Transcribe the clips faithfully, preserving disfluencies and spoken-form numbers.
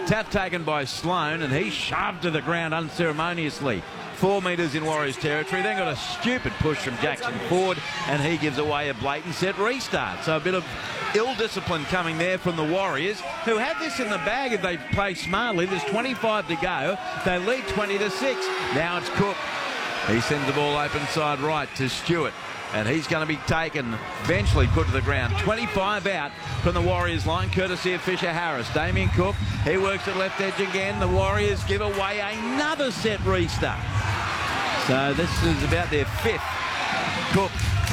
Tap taken by Sloan, and he's shoved to the ground unceremoniously. Four metres in Warriors territory. Then got a stupid push from Jackson Ford, and he gives away a blatant set restart. So a bit of ill discipline coming there from the Warriors, who had this in the bag if they play smartly. There's twenty-five to go. They lead twenty to six. Now it's Cook. He sends the ball open side right to Stewart, and he's going to be taken, eventually put to the ground. twenty-five out from the Warriors line, courtesy of Fisher Harris. Damien Cook, he works at left edge again. The Warriors give away another set restart. So this is about their fifth. Cook,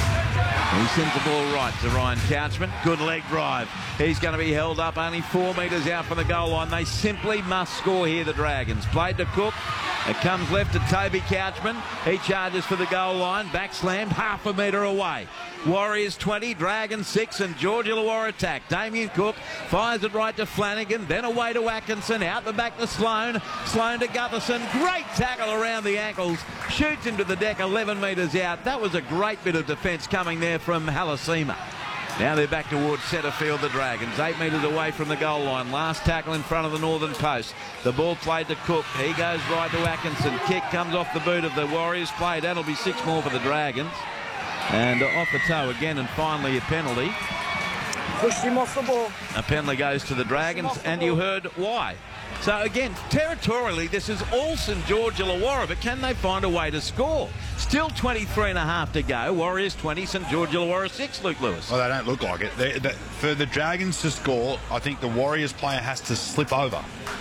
he sends the ball right to Ryan Couchman. Good leg drive. He's going to be held up only four metres out from the goal line. They simply must score here, the Dragons. Played to Cook. It comes left to Toby Couchman. He charges for the goal line. Back slammed half a metre away. Warriors twenty, Dragons six, and George Illawarra attack. Damien Cook fires it right to Flanagan, then away to Atkinson, out the back to Sloan. Sloan to Gutherson. Great tackle around the ankles. Shoots him to the deck eleven metres out. That was a great bit of defence coming there from Halasima. Now they're back towards centre field, the Dragons. Eight metres away from the goal line. Last tackle in front of the northern post. The ball played to Cook. He goes right to Atkinson. Kick comes off the boot of the Warriors play. That'll be six more for the Dragons. And off the toe again, and finally a penalty. Pushed him off the ball. A penalty goes to the Dragons, and you heard why. So again, territorially, this is all St George Illawarra, but can they find a way to score? Still twenty-three and a half to go. Warriors twenty, St George Illawarra six, Luke Lewis. Well, they don't look like it. They, they, for the Dragons to score, I think the Warriors player has to slip over.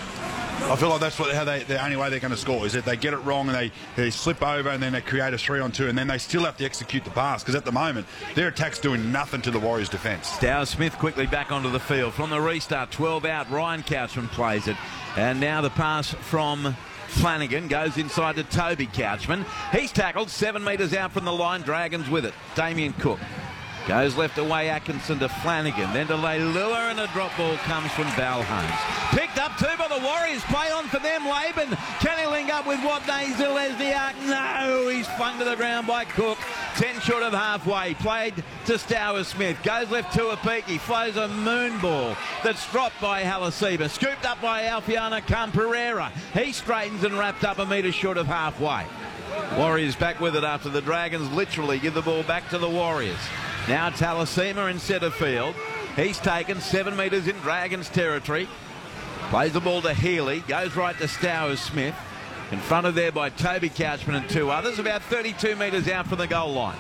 I feel like that's what, how they, the only way they're going to score is if they get it wrong and they, they slip over and then they create a three on two, and then they still have to execute the pass, because at the moment their attack's doing nothing to the Warriors' defence. Stowers Smith quickly back onto the field. From the restart, twelve out, Ryan Couchman plays it. And now the pass from Flanagan goes inside to Toby Couchman. He's tackled seven metres out from the line. Dragons with it. Damien Cook goes left away, Atkinson to Flanagan, then to Leilua, and a drop ball comes from Val Holmes. Picked up two by the Warriors. Play on for them, Laban. Can he link up with Watney Zalesniak? No, he's flung to the ground by Cook. Ten short of halfway. Played to Stowers Smith. Goes left to Apiki. Flows a moon ball that's dropped by Halasima. Scooped up by Alfiana Camperera. He straightens and wrapped up a metre short of halfway. Warriors back with it after the Dragons literally give the ball back to the Warriors. Now it's Halasima in centre field. He's taken seven metres in Dragons territory. Plays the ball to Healy. Goes right to Stowers Smith. Confronted there by Toby Couchman and two others. About thirty-two metres out from the goal line.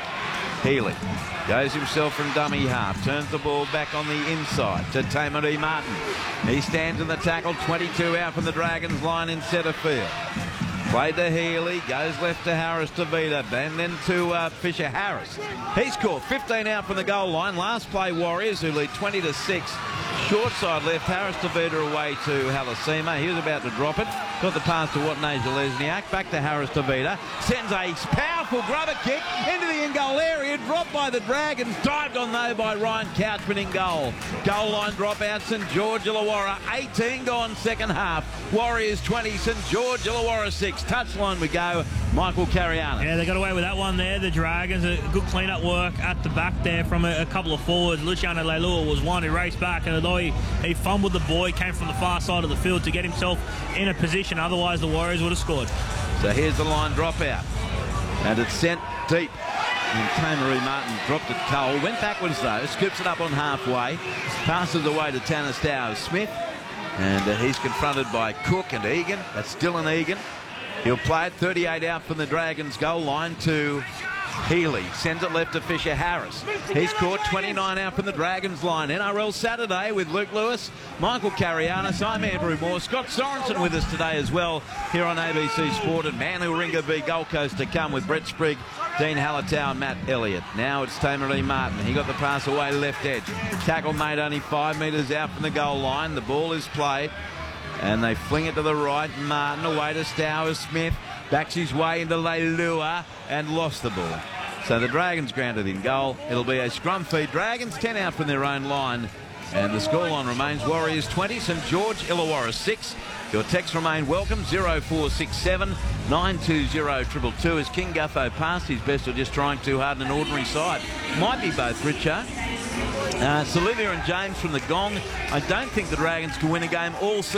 Healy goes himself from dummy half. Turns the ball back on the inside to Tamari Martin. He stands in the tackle. twenty-two out from the Dragons line in centre field. Played to Healy, goes left to Harris Tavita, and then to uh, Fisher Harris. He's caught fifteen out from the goal line. Last play, Warriors, who lead twenty to six. Short side left, Harris Tavita away to Halasima. He was about to drop it. Got the pass to Watney Zalesniak. Back to Harris Tavita. Sends a powerful grubber kick into the in-goal area. Dropped by the Dragons. Dived on though by Ryan Couchman in goal. Goal line dropout, St George Illawarra. eighteen gone second half. Warriors twenty, St George Illawarra six. Touchline we go. Michael Cariana. Yeah, they got away with that one there. The Dragons, a good clean-up work at the back there from a, a couple of forwards. Luciano Leilua was one who raced back, and although he, he fumbled the ball, he came from the far side of the field to get himself in a position. Otherwise, the Warriors would have scored. So here's the line dropout. And it's sent deep. And Tamari Martin dropped it cold. Went backwards, though. Scoops it up on halfway. Passes away to Tanner Stowers Smith. And uh, he's confronted by Cook and Egan. That's Dylan Egan. He'll play it thirty-eight out from the Dragons goal line to Healy. Sends it left to Fisher Harris. He's caught twenty-nine out from the Dragons line. N R L Saturday with Luke Lewis, Michael Carianis. I'm Andrew Moore. Scott Sorensen with us today as well here on A B C Sport. And Manuringa v Gold Coast to come with Brett Sprigg, Dean Hallertau and Matt Elliott. Now it's Tamari Martin. He got the pass away left edge. Tackle made only five metres out from the goal line. The ball is played. And they fling it to the right. Martin away to Stowers Smith. Backs his way into Leilua and lost the ball. So the Dragons grounded in goal. It'll be a scrum feed. Dragons ten out from their own line. And the scoreline remains Warriors twenty, St George Illawarra six. Your texts remain welcome. zero four six seven nine two zero two two two as King Guffo passed his best or just trying too hard in an ordinary side. Might be both, Richard. Uh, Olivia and James from the Gong. I don't think the Dragons can win a game all season.